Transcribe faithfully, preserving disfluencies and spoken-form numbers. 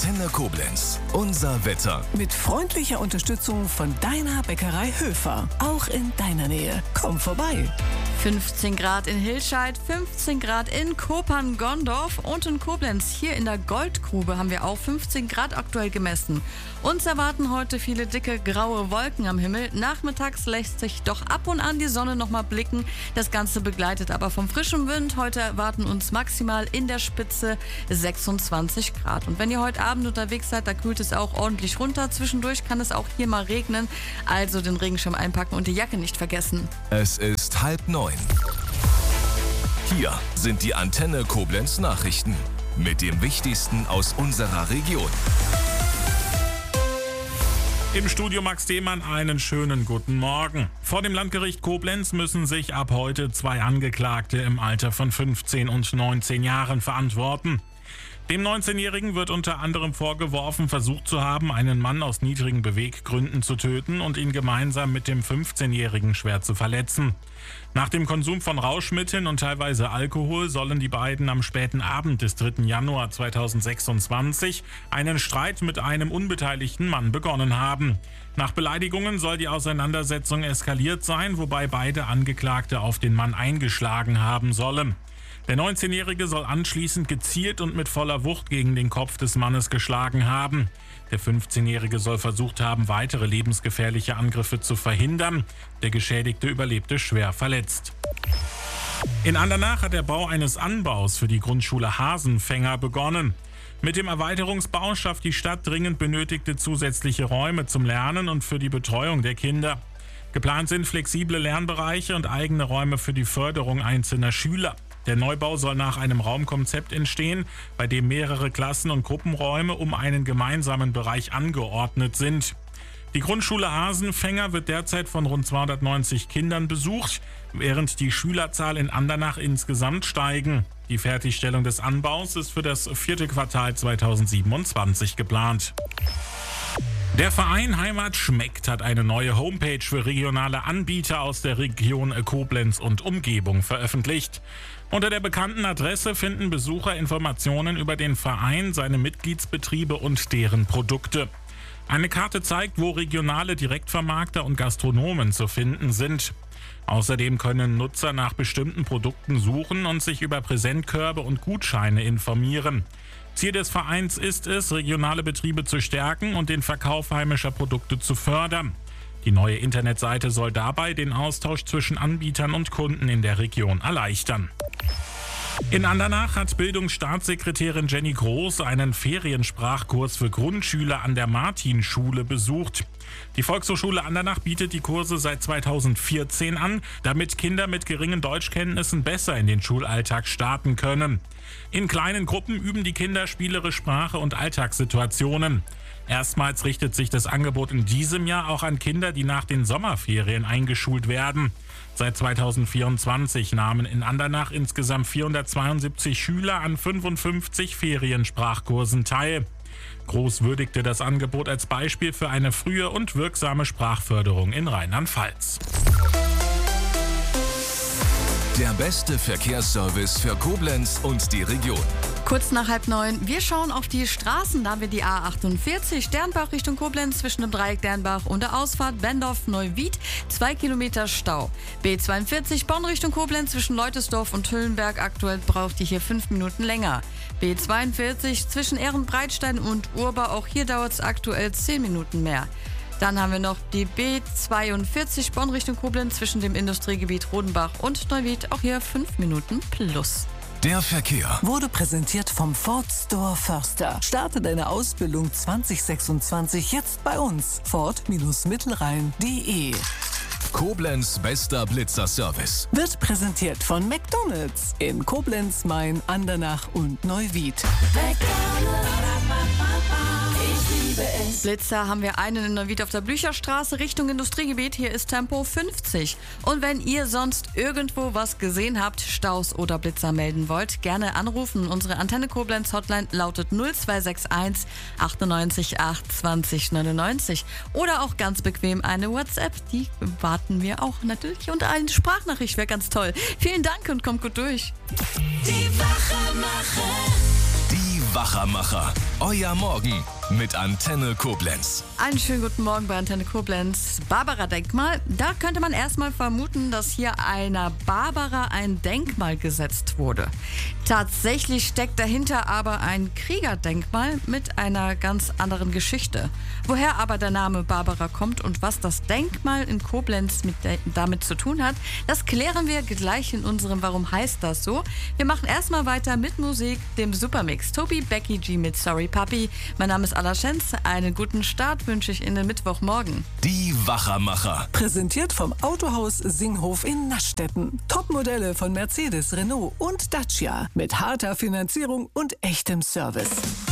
Antenne Koblenz. Unser Wetter. Mit freundlicher Unterstützung von deiner Bäckerei Höfer. Auch in deiner Nähe. Komm vorbei. fünfzehn Grad in Hilscheid, fünfzehn Grad in Kopern-Gondorf und in Koblenz. Hier in der Goldgrube haben wir auch fünfzehn Grad aktuell gemessen. Uns erwarten heute viele dicke graue Wolken am Himmel. Nachmittags lässt sich doch ab und an die Sonne noch mal blicken. Das Ganze begleitet aber vom frischen Wind. Heute erwarten uns maximal in der Spitze sechsundzwanzig Grad. Und wenn ihr heute Abend unterwegs seid, da kühlt es auch ordentlich runter. Zwischendurch kann es auch hier mal regnen. Also den Regenschirm einpacken und die Jacke nicht vergessen. Es ist halb neun. Hier sind die Antenne Koblenz Nachrichten mit dem Wichtigsten aus unserer Region. Im Studio Max Demann einen schönen guten Morgen. Vor dem Landgericht Koblenz müssen sich ab heute zwei Angeklagte im Alter von fünfzehn und neunzehn Jahren verantworten. Dem neunzehnjährigen wird unter anderem vorgeworfen, versucht zu haben, einen Mann aus niedrigen Beweggründen zu töten und ihn gemeinsam mit dem fünfzehnjährigen schwer zu verletzen. Nach dem Konsum von Rauschmitteln und teilweise Alkohol sollen die beiden am späten Abend des dritten Januar zweitausendsechsundzwanzig einen Streit mit einem unbeteiligten Mann begonnen haben. Nach Beleidigungen soll die Auseinandersetzung eskaliert sein, wobei beide Angeklagte auf den Mann eingeschlagen haben sollen. Der neunzehnjährige soll anschließend gezielt und mit voller Wucht gegen den Kopf des Mannes geschlagen haben. Der fünfzehnjährige soll versucht haben, weitere lebensgefährliche Angriffe zu verhindern. Der Geschädigte überlebte schwer verletzt. In Andernach hat der Bau eines Anbaus für die Grundschule Hasenfänger begonnen. Mit dem Erweiterungsbau schafft die Stadt dringend benötigte zusätzliche Räume zum Lernen und für die Betreuung der Kinder. Geplant sind flexible Lernbereiche und eigene Räume für die Förderung einzelner Schüler. Der Neubau soll nach einem Raumkonzept entstehen, bei dem mehrere Klassen- und Gruppenräume um einen gemeinsamen Bereich angeordnet sind. Die Grundschule Hasenfänger wird derzeit von rund zweihundertneunzig Kindern besucht, während die Schülerzahl in Andernach insgesamt steigen. Die Fertigstellung des Anbaus ist für das vierte Quartal zweitausendsiebenundzwanzig geplant. Der Verein Heimat schmeckt hat eine neue Homepage für regionale Anbieter aus der Region Koblenz und Umgebung veröffentlicht. Unter der bekannten Adresse finden Besucher Informationen über den Verein, seine Mitgliedsbetriebe und deren Produkte. Eine Karte zeigt, wo regionale Direktvermarkter und Gastronomen zu finden sind. Außerdem können Nutzer nach bestimmten Produkten suchen und sich über Präsentkörbe und Gutscheine informieren. Ziel des Vereins ist es, regionale Betriebe zu stärken und den Verkauf heimischer Produkte zu fördern. Die neue Internetseite soll dabei den Austausch zwischen Anbietern und Kunden in der Region erleichtern. In Andernach hat Bildungsstaatssekretärin Jenny Groß einen Feriensprachkurs für Grundschüler an der Martinschule besucht. Die Volkshochschule Andernach bietet die Kurse seit zweitausendvierzehn an, damit Kinder mit geringen Deutschkenntnissen besser in den Schulalltag starten können. In kleinen Gruppen üben die Kinder spielerisch Sprache und Alltagssituationen. Erstmals richtet sich das Angebot in diesem Jahr auch an Kinder, die nach den Sommerferien eingeschult werden. Seit zweitausendvierundzwanzig nahmen in Andernach insgesamt vierhundertzweiundsiebzig Schüler an fünfundfünfzig Feriensprachkursen teil. Groß würdigte das Angebot als Beispiel für eine frühe und wirksame Sprachförderung in Rheinland-Pfalz. Der beste Verkehrsservice für Koblenz und die Region. Kurz nach halb neun, wir schauen auf die Straßen, da wir die A achtundvierzig Dernbach Richtung Koblenz zwischen dem Dreieck Dernbach und der Ausfahrt Bendorf-Neuwied, zwei Kilometer Stau. B zweiundvierzig Bonn Richtung Koblenz zwischen Leutesdorf und Hüllenberg, aktuell braucht ihr hier fünf Minuten länger. B zweiundvierzig zwischen Ehrenbreitstein und Urba, auch hier dauert es aktuell zehn Minuten mehr. Dann haben wir noch die B zweiundvierzig Bonn Richtung Koblenz zwischen dem Industriegebiet Rodenbach und Neuwied, auch hier fünf Minuten plus. Der Verkehr wurde präsentiert vom Ford Store Förster. Starte deine Ausbildung zwanzig sechsundzwanzig jetzt bei uns. Ford Mittelrhein punkt de. Koblenz bester Blitzer-Service Wird präsentiert von McDonald's in Koblenz, Main, Andernach und Neuwied. Blitzer haben wir einen in Neuwied auf der Blücherstraße Richtung Industriegebiet. Hier ist Tempo fünfzig. Und wenn ihr sonst irgendwo was gesehen habt, Staus oder Blitzer melden wollt, gerne anrufen. Unsere Antenne Koblenz Hotline lautet null zwei sechs eins achtundneunzig acht zwanzig neunundneunzig. Oder auch ganz bequem eine WhatsApp. Die warten wir auch natürlich. Und eine Sprachnachricht wäre ganz toll. Vielen Dank und kommt gut durch. Die Wachemacher. Die Wachermacher. Euer Morgen mit Antenne Koblenz. Einen schönen guten Morgen bei Antenne Koblenz. Barbara-Denkmal. Da könnte man erstmal vermuten, dass hier einer Barbara ein Denkmal gesetzt wurde. Tatsächlich steckt dahinter aber ein Kriegerdenkmal mit einer ganz anderen Geschichte. Woher aber der Name Barbara kommt und was das Denkmal in Koblenz mit de- damit zu tun hat, das klären wir gleich in unserem Warum heißt das so? Wir machen erstmal weiter mit Musik, dem Supermix. Tobi, Becky G mit Sorry Papi. Mein Name ist Alla Schenz. Einen guten Start wünsche ich in den Mittwochmorgen. Die Wachermacher. Präsentiert vom Autohaus Singhof in Naschstetten. Topmodelle von Mercedes, Renault und Dacia. Mit harter Finanzierung und echtem Service.